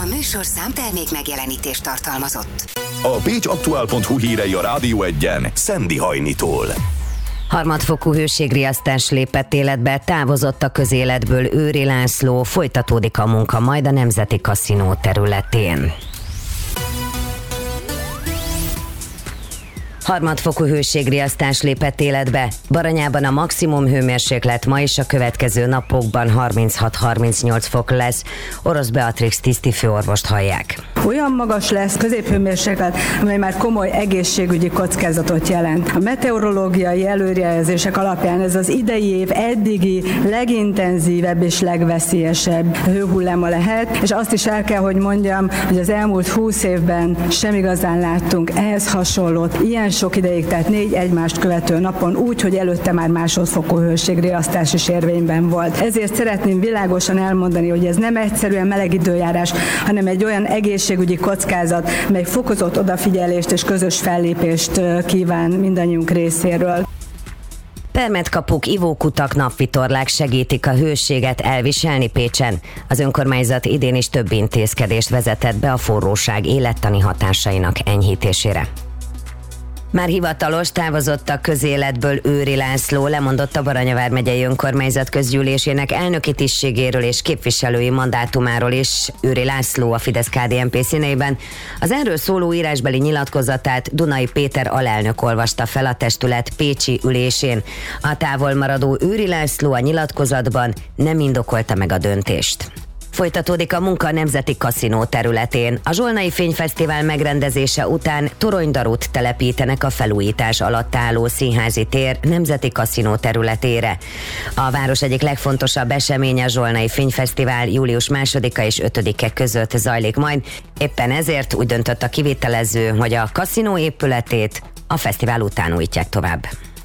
műsorszám termék megjelenítést tartalmazott. A pécsaktuál.hu hírei a Rádió Egyen Szendi Hajnitól. Harmadfokú hőségriasztás lépett életbe, távozott a közéletből Őri László, folytatódik a munka majd a Nemzeti Kaszinó területén. Harmadfokú hőségriasztás lépett életbe. Baranyában a maximum hőmérséklet ma és a következő napokban 36-38 fok lesz. Orosz Beatrix tisztifőorvost hallják. Olyan magas lesz középhőmérséklet, amely már komoly egészségügyi kockázatot jelent. A meteorológiai előrejelzések alapján ez az idei év eddigi legintenzívebb és legveszélyesebb hőhulláma lehet, és azt is el kell, hogy mondjam, hogy az elmúlt 20 évben sem igazán láttunk ehhez hasonlót, ilyen sok ideig, tehát 4 egymást követő napon úgy, hogy előtte már másodfokú hőségriasztás is érvényben volt. Ezért szeretném világosan elmondani, hogy ez nem egyszerűen meleg időjárás, hanem egy olyan egészségügyi kockázat, mely fokozott odafigyelést és közös fellépést kíván mindannyiunk részéről. Permetkapuk, ivókutak, napvitorlák segítik a hőséget elviselni Pécsen. Az önkormányzat idén is több intézkedést vezetett be a forróság élettani hatásainak enyhítésére. Már hivatalos, távozott a közéletből Őri László, lemondott a Baranya vármegyei önkormányzat közgyűlésének elnöki tisztségéről és képviselői mandátumáról is. Őri László a Fidesz-KDNP színeiben az erről szóló írásbeli nyilatkozatát Dunai Péter alelnök olvasta fel a testület pécsi ülésén. A távolmaradó Őri László a nyilatkozatban nem indokolta meg a döntést. Folytatódik a munka a Nemzeti Kaszinó területén. A Zsolnai Fényfesztivál megrendezése után toronydarút telepítenek a felújítás alatt álló Színházi tér Nemzeti Kaszinó területére. A város egyik legfontosabb eseménye, a Zsolnai Fényfesztivál július 2-a és 5-e között zajlik majd. Éppen ezért úgy döntött a kivitelező, hogy a kaszinó épületét a fesztivál után újítják tovább.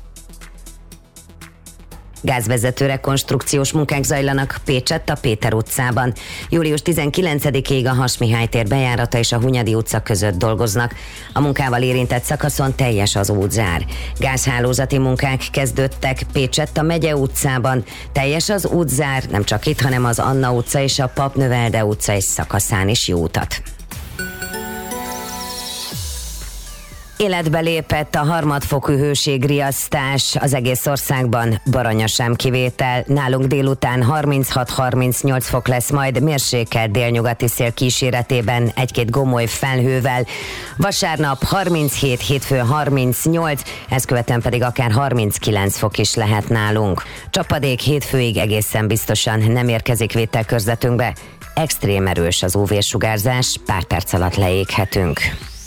Gázvezető rekonstrukciós munkák zajlanak Pécsett a Péter utcában. Július 19-ig a Has-Mihály tér bejárata és a Hunyadi utca között dolgoznak. A munkával érintett szakaszon teljes az útzár. Gázhálózati munkák kezdődtek Pécsett a Megye utcában. Teljes az útzár, nem csak itt, hanem az Anna utca és a Papnövelde utca és szakaszán is jó utat. Életbe lépett a harmadfokú hőségriasztás az egész országban, Baranya sem kivétel. Nálunk délután 36-38 fok lesz, majd mérsékelt délnyugati szél kíséretében egy-két gomoly felhővel. Vasárnap 37, hétfőn 38, ezt követően pedig akár 39 fok is lehet nálunk. Csapadék hétfőig egészen biztosan nem érkezik vételkörzetünkbe. Extrém erős az UV-sugárzás, pár perc alatt leéghetünk.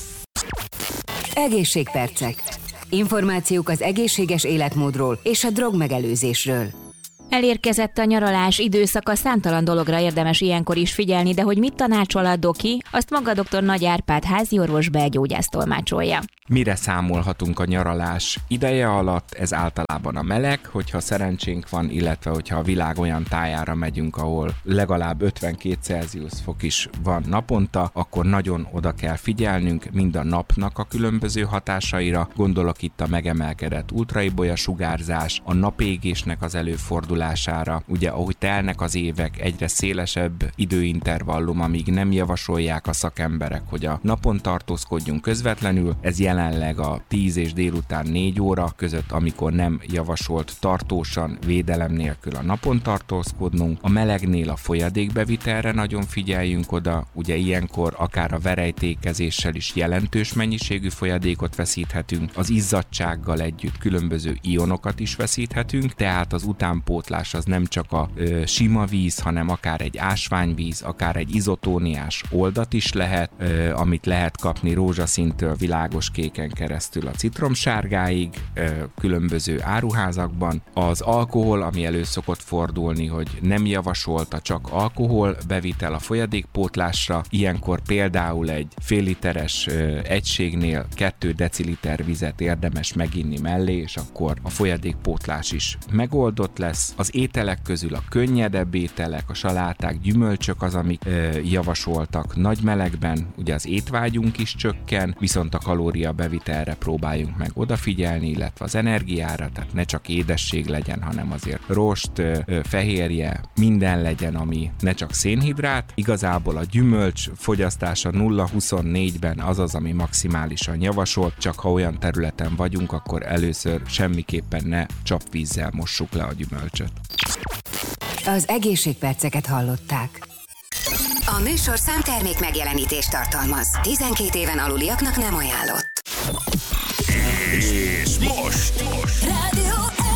Egészségpercek. Információk az egészséges életmódról és a drogmegelőzésről. Elérkezett a nyaralás időszaka, számtalan dologra érdemes ilyenkor is figyelni, de hogy mit tanácsol a doki, azt maga dr. Nagy Árpád háziorvos belgyógyász tolmácsolja. Mire számolhatunk a nyaralás ideje alatt? Ez általában a meleg, hogyha szerencsénk van, illetve hogyha a világ olyan tájára megyünk, ahol legalább 52 Celsius fok is van naponta, akkor nagyon oda kell figyelnünk mind a napnak a különböző hatásaira. Gondolok itt a megemelkedett ultraibolya sugárzás, a napégésnek az előfordulására. Ugye, ahogy telnek az évek, egyre szélesebb időintervallum, amíg nem javasolják a szakemberek, hogy a napon tartózkodjunk közvetlenül. Ez jelenleg a 10 és délután 4 óra között, amikor nem javasolt tartósan, védelem nélkül a napon tartózkodnunk. A melegnél a folyadékbevitelre nagyon figyeljünk oda, ugye ilyenkor akár a verejtékezéssel is jelentős mennyiségű folyadékot veszíthetünk, az izzadtsággal együtt különböző ionokat is veszíthetünk, tehát az utánpótlás az nem csak a sima víz, hanem akár egy ásványvíz, akár egy izotóniás oldat is lehet, amit lehet kapni rózsaszíntől világos kéken keresztül a citromsárgáig, különböző áruházakban. Az alkohol, ami elő szokott fordulni, hogy nem javasolta csak alkohol bevitel a folyadékpótlásra, ilyenkor például egy fél literes egységnél 2 deciliter vizet érdemes meginni mellé, és akkor a folyadékpótlás is megoldott lesz. Az ételek közül a könnyedebb ételek, a saláták, gyümölcsök az, amik javasoltak nagy melegben, ugye az étvágyunk is csökken, viszont a kalóriabevitelre próbáljunk meg odafigyelni, illetve az energiára, tehát ne csak édesség legyen, hanem azért rost, fehérje, minden legyen, ami ne csak szénhidrát. Igazából a gyümölcs fogyasztása 0-24-ben az, ami maximálisan javasolt, csak ha olyan területen vagyunk, akkor először semmiképpen ne csapvízzel mossuk le a gyümölcsöt. Az egészségperceket hallották. A műsor számtermék megjelenítést tartalmaz. 12 éven aluliaknak nem ajánlott. És most Rádió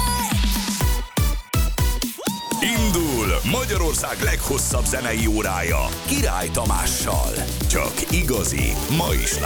indul Magyarország leghosszabb zenei órája Király Tamással. Csak igazi, ma is